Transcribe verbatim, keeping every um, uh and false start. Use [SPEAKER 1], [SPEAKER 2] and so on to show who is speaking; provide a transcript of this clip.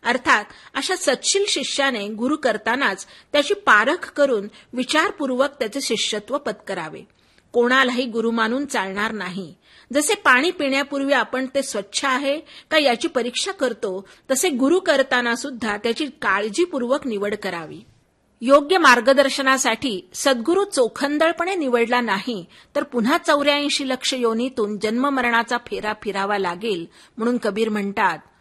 [SPEAKER 1] अर्थात अशा सत्शील शिष्याने गुरु करतानाच त्याची पारख करून विचारपूर्वक त्याचे शिष्यत्व पत्करावे. कोणालाही गुरु मानून चालणार नाही. जसे पाणी पिण्यापूर्वी आपण ते स्वच्छ आहे का याची परीक्षा करतो, तसे गुरु करताना सुद्धा त्याची काळजीपूर्वक निवड करावी. योग्य मार्गदर्शनासाठी सद्गुरू चोखंदळपणे निवडला नाही तर पुन्हा चौऱ्याऐंशी लक्ष योनीतून जन्ममरणाचा फेरा फिरावा लागेल. म्हणून कबीर म्हणतात,